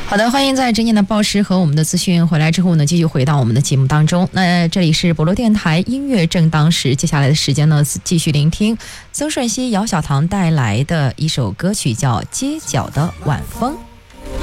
好的，欢迎在整点的报时和我们的资讯回来之后呢，继续回到我们的节目当中。那这里是博罗电台音乐正当时，接下来的时间呢，继续聆听曾舜晞、姚小棠带来的一首歌曲，叫《街角的晚风》。